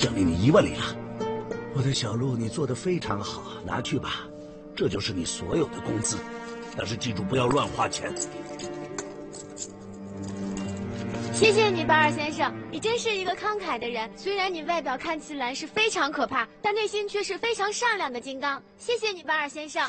奖励你1万里了。我的小鹿，你做得非常好，拿去吧，这就是你所有的工资。但是记住，不要乱花钱。 谢谢你，巴尔先生，你真是一个慷慨的人。虽然你外表看起来是非常可怕，但内心却是非常善良的金刚。谢谢你，巴尔先生。